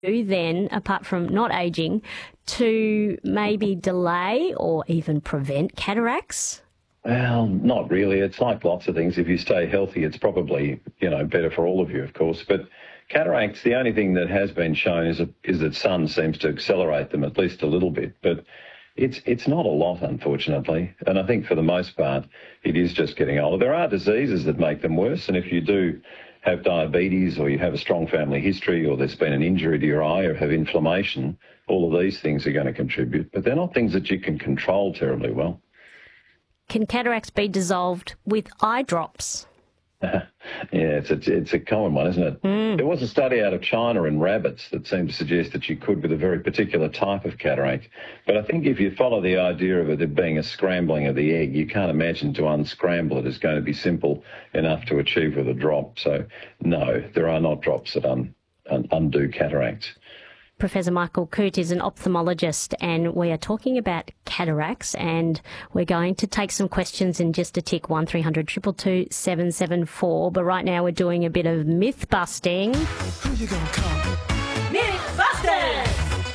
then, apart from not aging, to maybe delay or even prevent cataracts? Well, not really. It's like lots of things. If you stay healthy, it's probably, better for all of you, of course. But cataracts, the only thing that has been shown is that sun seems to accelerate them at least a little bit. But it's not a lot, unfortunately. And I think for the most part, it is just getting older. There are diseases that make them worse. And if you do have diabetes or you have a strong family history or there's been an injury to your eye or have inflammation, all of these things are going to contribute. But they're not things that you can control terribly well. Can cataracts be dissolved with eye drops? Yeah, it's a common one, isn't it? There was a study out of China in rabbits that seemed to suggest that you could with a very particular type of cataract. But I think if you follow the idea of it being a scrambling of the egg, you can't imagine to unscramble it is going to be simple enough to achieve with a drop. So, no, there are not drops that undo cataracts. Professor Michael Coote is an ophthalmologist, and we are talking about cataracts, and we're going to take some questions in just a tick, 1300 222 774. But right now we're doing a bit of myth busting. Who you gonna call? Mythbusters!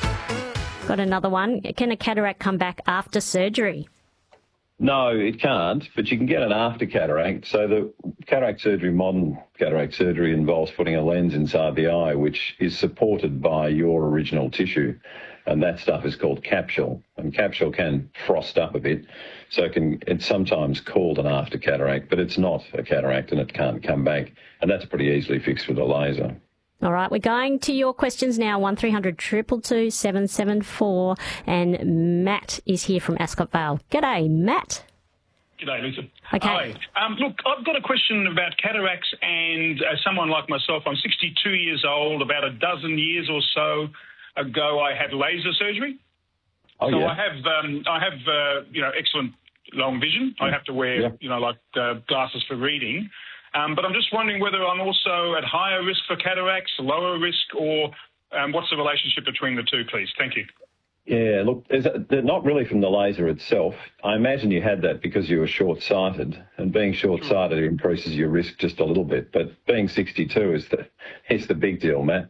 Got another one. Can a cataract come back after surgery? No, it can't, but you can get an after cataract. So the cataract surgery, modern cataract surgery, involves putting a lens inside the eye, which is supported by your original tissue. And that stuff is called capsule. And capsule can frost up a bit. So it's sometimes called an after cataract, but it's not a cataract and it can't come back. And that's pretty easily fixed with a laser. All right, we're going to your questions now, 1300 222 774, and Matt is here from Ascot Vale. G'day, Matt. G'day, Lisa. Okay. Hi. Look, I've got a question about cataracts, and someone like myself, I'm 62 years old. About a dozen years or so ago, I had laser surgery. Oh, so yeah. I have excellent long vision. I have to wear, glasses for reading. But I'm just wondering whether I'm also at higher risk for cataracts, lower risk, or what's the relationship between the two, please? Thank you. Yeah, look, they're not really from the laser itself. I imagine you had that because you were short-sighted, and being short-sighted increases your risk just a little bit. But being 62 is the big deal, Matt.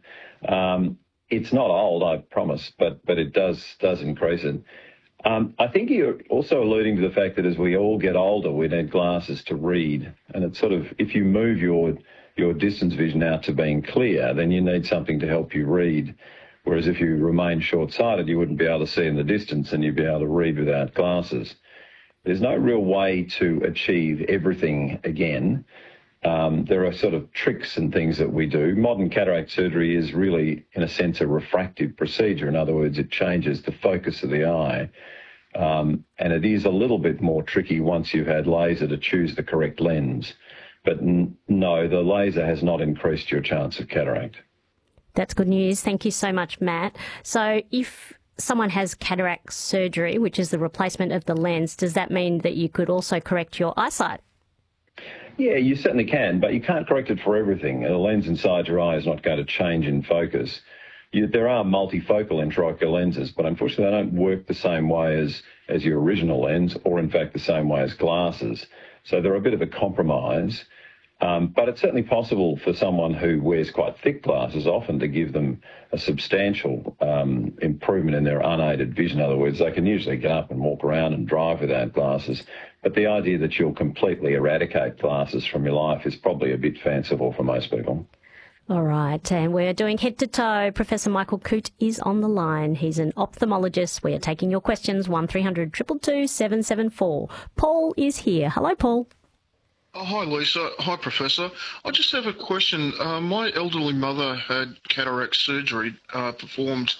It's not old, I promise, but it does increase it. I think you're also alluding to the fact that as we all get older, we need glasses to read. And it's sort of, if you move your distance vision out to being clear, then you need something to help you read. Whereas if you remain short-sighted, you wouldn't be able to see in the distance and you'd be able to read without glasses. There's no real way to achieve everything again. There are sort of tricks and things that we do. Modern cataract surgery is really, in a sense, a refractive procedure. In other words, it changes the focus of the eye. And it is a little bit more tricky once you've had laser to choose the correct lens. But no, the laser has not increased your chance of cataract. That's good news. Thank you so much, Matt. So if someone has cataract surgery, which is the replacement of the lens, does that mean that you could also correct your eyesight? Yeah, you certainly can, but you can't correct it for everything. A lens inside your eye is not going to change in focus. There are multifocal intraocular lenses, but unfortunately they don't work the same way as your original lens, or in fact the same way as glasses. So they're a bit of a compromise. But it's certainly possible for someone who wears quite thick glasses often to give them a substantial improvement in their unaided vision. In other words, they can usually get up and walk around and drive without glasses. But the idea that you'll completely eradicate glasses from your life is probably a bit fanciful for most people. All right, and we're doing head to toe. Professor Michael Coote is on the line. He's an ophthalmologist. We are taking your questions, 1300 222 774. Paul is here. Hello, Paul. Oh, hi, Lisa. Hi, Professor. I just have a question. My elderly mother had cataract surgery performed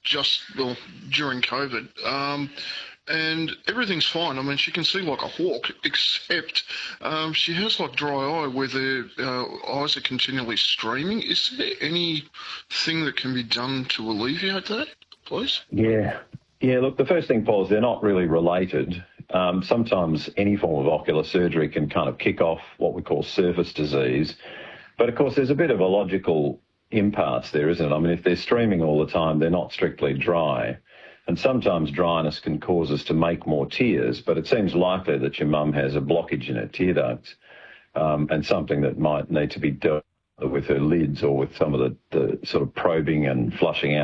during COVID, and everything's fine. I mean, she can see like a hawk, except she has like dry eye where the eyes are continually streaming. Is there anything that can be done to alleviate that, please? Yeah, look, the first thing, Paul, is they're not really related. Sometimes any form of ocular surgery can kind of kick off what we call surface disease. But, of course, there's a bit of a logical impasse there, isn't it? I mean, if they're streaming all the time, they're not strictly dry. And sometimes dryness can cause us to make more tears, but it seems likely that your mum has a blockage in her tear ducts and something that might need to be dealt with her lids or with some of the sort of probing and flushing out